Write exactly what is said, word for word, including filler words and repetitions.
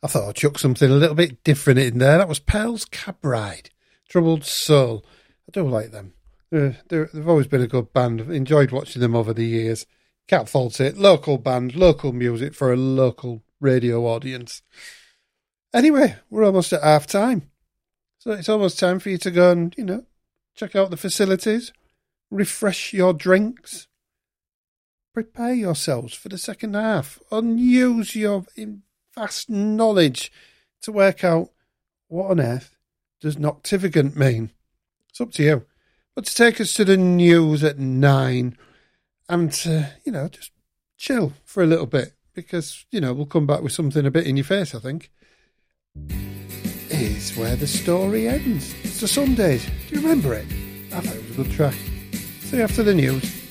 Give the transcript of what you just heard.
I thought I'd chuck something a little bit different in there. That was Pearl's Cab Ride, Troubled Soul. I do like them. They're, they're, they've always been a good band. I've enjoyed watching them over the years. Can't fault it. Local band, local music for a local radio audience. Anyway, we're almost at half time. So it's almost time for you to go and, you know, check out the facilities, refresh your drinks, prepare yourselves for the second half, and use your vast knowledge to work out what on earth does noctivagant mean. It's up to you. But to take us to the news at nine and to, you know, just chill for a little bit because, you know, we'll come back with something a bit in your face, I think, is where the story ends. It's the Sundays. Do you remember it? I thought it was a good track. See you after the news.